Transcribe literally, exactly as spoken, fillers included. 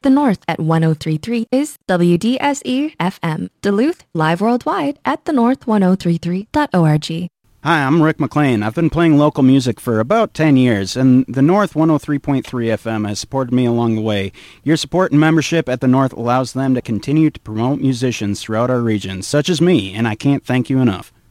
The North at one oh three point three is W D S E F M. Duluth, live worldwide at the north ten thirty-three dot org. Hi, I'm Rick McLean. I've been playing local music for about ten years, and the North one oh three point three F M has supported me along the way. Your support and membership at the North allows them to continue to promote musicians throughout our region, such as me, and I can't thank you enough.